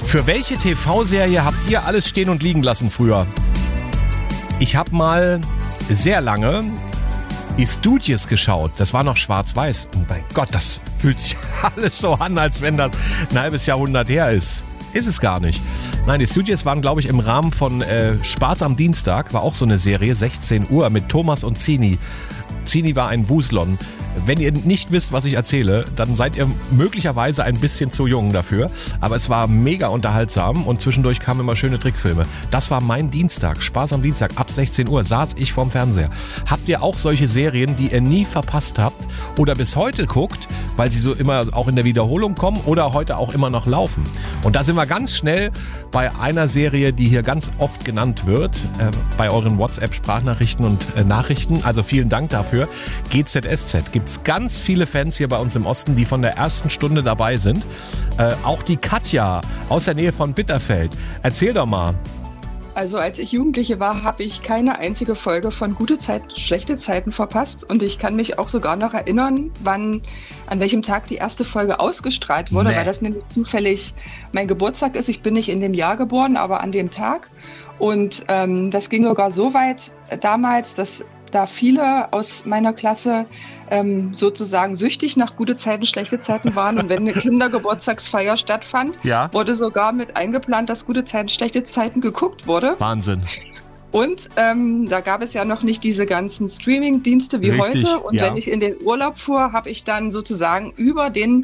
Für welche TV-Serie habt ihr alles stehen und liegen lassen früher? Ich habe mal sehr lange die Stooges geschaut. Das war noch schwarz-weiß. Und mein Gott, das fühlt sich alles so an, als wenn das ein halbes Jahrhundert her ist. Ist es gar nicht. Nein, die Stooges waren, glaube ich, im Rahmen von Spaß am Dienstag. War auch so eine Serie, 16 Uhr mit Thomas und Zini. Zini war ein Wuslon. Wenn ihr nicht wisst, was ich erzähle, dann seid ihr möglicherweise ein bisschen zu jung dafür. Aber es war mega unterhaltsam und zwischendurch kamen immer schöne Trickfilme. Das war mein Dienstag, Spaß am Dienstag, ab 16 Uhr saß ich vorm Fernseher. Habt ihr auch solche Serien, die ihr nie verpasst habt oder bis heute guckt, weil sie so immer auch in der Wiederholung kommen oder heute auch immer noch laufen? Und da sind wir ganz schnell bei einer Serie, die hier ganz oft genannt wird, bei euren WhatsApp-Sprachnachrichten und Nachrichten. Also vielen Dank dafür. GZSZ. Gibt's ganz viele Fans hier bei uns im Osten, die von der ersten Stunde dabei sind. Auch die Katja aus der Nähe von Bitterfeld. Erzähl doch mal. Also als ich Jugendliche war, habe ich keine einzige Folge von Gute Zeiten, schlechte Zeiten verpasst. Und ich kann mich auch sogar noch erinnern, an welchem Tag die erste Folge ausgestrahlt wurde, weil das nämlich zufällig mein Geburtstag ist. Ich bin nicht in dem Jahr geboren, aber an dem Tag. Und das ging sogar so weit damals, dass da viele aus meiner Klasse sozusagen süchtig nach Gute Zeiten, schlechte Zeiten waren. Und wenn eine Kindergeburtstagsfeier stattfand, wurde sogar mit eingeplant, dass Gute Zeiten, schlechte Zeiten geguckt wurde. Wahnsinn. Und da gab es ja noch nicht diese ganzen Streaming-Dienste wie heute. Und wenn ich in den Urlaub fuhr, habe ich dann sozusagen über den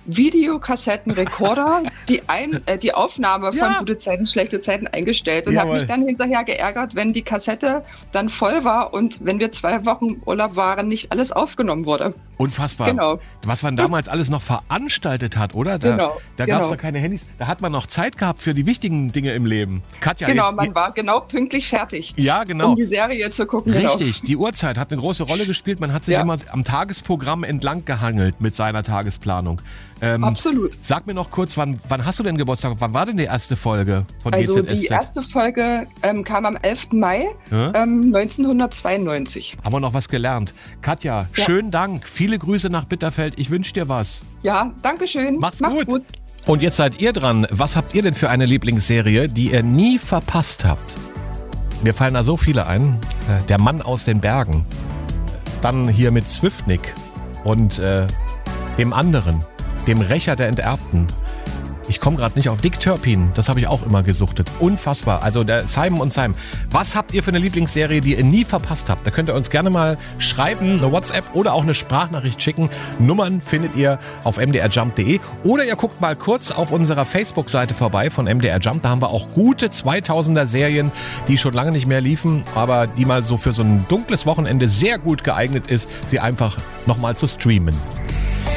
Videokassettenrekorder die Aufnahme von Gute Zeiten, schlechte Zeiten eingestellt und habe mich dann hinterher geärgert, wenn die Kassette dann voll war und wenn wir 2 Wochen Urlaub waren, nicht alles aufgenommen wurde. Unfassbar. Genau. Was man damals alles noch veranstaltet hat, oder? Da gab es noch keine Handys. Da hat man noch Zeit gehabt für die wichtigen Dinge im Leben. Katja, genau, man war genau pünktlich fertig, um die Serie zu gucken. Richtig, die Uhrzeit hat eine große Rolle gespielt. Man hat sich immer am Tagesprogramm entlang gehangelt mit seiner Tagesplanung. Absolut. Sag mir noch kurz, wann hast du denn Geburtstag? Wann war denn die erste Folge von GZSZ? Also die erste Folge kam am 11. Mai 1992. Haben wir noch was gelernt. Katja, schönen Dank. Viele Grüße nach Bitterfeld. Ich wünsche dir was. Ja, danke schön. Macht's gut. Und jetzt seid ihr dran. Was habt ihr denn für eine Lieblingsserie, die ihr nie verpasst habt? Mir fallen da so viele ein. Der Mann aus den Bergen. Dann hier mit Zwiftnick und dem anderen. Dem Rächer der Enterbten. Ich komme gerade nicht auf Dick Turpin. Das habe ich auch immer gesuchtet. Unfassbar. Also der Simon und Simon. Was habt ihr für eine Lieblingsserie, die ihr nie verpasst habt? Da könnt ihr uns gerne mal schreiben, eine WhatsApp oder auch eine Sprachnachricht schicken. Nummern findet ihr auf mdrjump.de. Oder ihr guckt mal kurz auf unserer Facebook-Seite vorbei von MDR Jump. Da haben wir auch gute 2000er Serien, die schon lange nicht mehr liefen, aber die mal so für so ein dunkles Wochenende sehr gut geeignet ist, sie einfach nochmal zu streamen.